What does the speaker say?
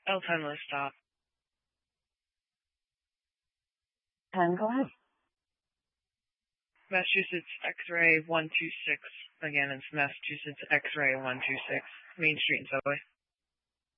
L10 list stop. 10, go ahead. Massachusetts X-ray 126. Again, it's Massachusetts X-ray 126. Main Street and Subway.